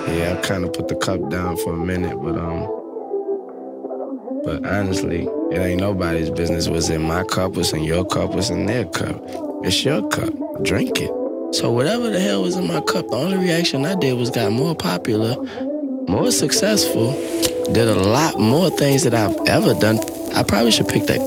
Yeah, I kind of put the cup down for a minute, but honestly, it ain't nobody's business what's in my cup, what's in your cup, what's in their cup. It's your cup. Drink it. So whatever the hell was in my cup, the only reaction I did was got more popular, more successful, did a lot more things that I've ever done. I probably should pick that